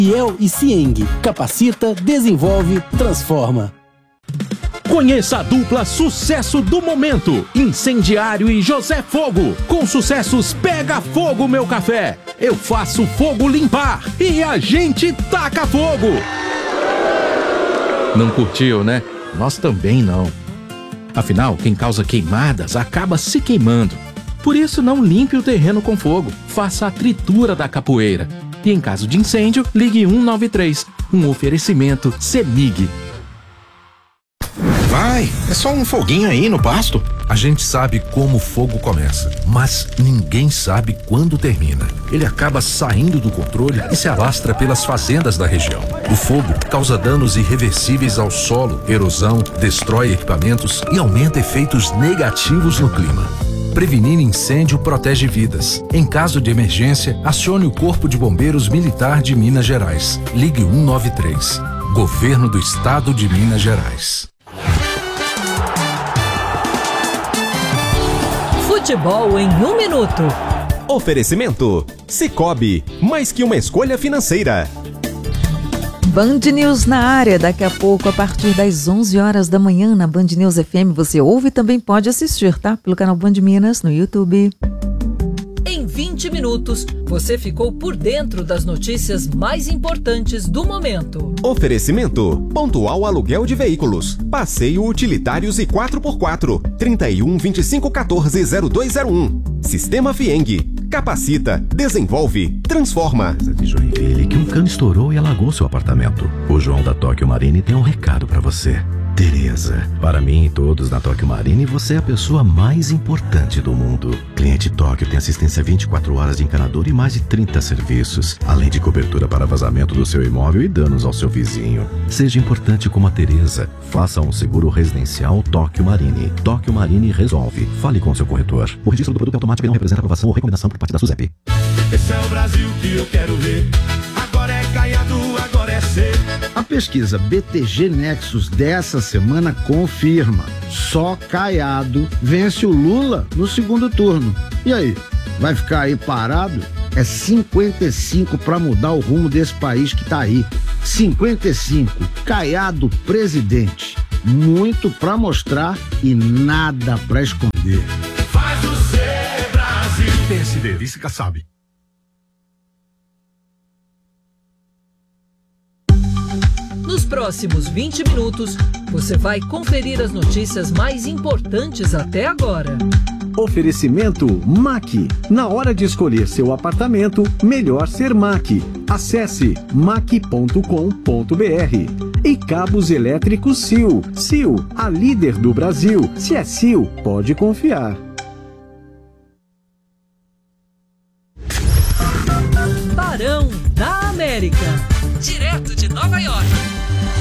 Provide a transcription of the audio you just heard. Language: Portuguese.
Fiel e Cieng. Capacita, desenvolve, transforma. Conheça a dupla sucesso do momento, Incendiário e José Fogo. Com sucessos Pega Fogo Meu Café, Eu Faço Fogo Limpar e A Gente Taca Fogo. Não curtiu, né? Nós também não. Afinal, quem causa queimadas acaba se queimando. Por isso, não limpe o terreno com fogo. Faça a tritura da capoeira. E em caso de incêndio, ligue 193. Um oferecimento CEMIG. Vai, é só um foguinho aí no pasto. A gente sabe como o fogo começa, mas ninguém sabe quando termina. Ele acaba saindo do controle e se alastra pelas fazendas da região. O fogo causa danos irreversíveis ao solo, erosão, destrói equipamentos e aumenta efeitos negativos no clima. Prevenir incêndio protege vidas. Em caso de emergência, acione o Corpo de Bombeiros Militar de Minas Gerais. Ligue 193. Governo do Estado de Minas Gerais. Futebol em 1 minuto. Oferecimento: Sicoob, mais que uma escolha financeira. Band News na área, daqui a pouco, a partir das 11 horas da manhã, na Band News FM, você ouve e também pode assistir, tá? Pelo canal Band Minas, no YouTube. Em 20 minutos, você ficou por dentro das notícias mais importantes do momento. Oferecimento: Pontual Aluguel de Veículos, Passeio Utilitários e 4x4, 31 25 14 0201. Sistema Fieng, capacita, desenvolve, transforma. De Joinville, que um cano estourou e alagou seu apartamento. O João da Tóquio Marine tem um recado pra você. Tereza, para mim e todos na Tóquio Marine, você é a pessoa mais importante do mundo. Cliente Tóquio tem assistência 24 horas de encanador e mais de 30 serviços, além de cobertura para vazamento do seu imóvel e danos ao seu vizinho. Seja importante como a Tereza. Faça um seguro residencial Tóquio Marine. Tóquio Marine resolve. Fale com seu corretor. O registro do produto automático não representa aprovação ou recomendação por parte da SUSEP. Esse é o Brasil que eu quero ver. Agora é Caiado, agora é ser. A pesquisa BTG Nexus dessa semana confirma: só Caiado vence o Lula no segundo turno. E aí, vai ficar aí parado? É 55 para mudar o rumo desse país que tá aí. 55, Caiado presidente. Muito para mostrar e nada para esconder. Faz o ser Brasil. PSD, isso que sabe. Nos próximos 20 minutos, você vai conferir as notícias mais importantes até agora. Oferecimento MAC. Na hora de escolher seu apartamento, melhor ser MAC. Acesse mac.com.br. E cabos elétricos Sil. Sil, a líder do Brasil. Se é Sil, pode confiar. Barão da América. Direto de Nova York.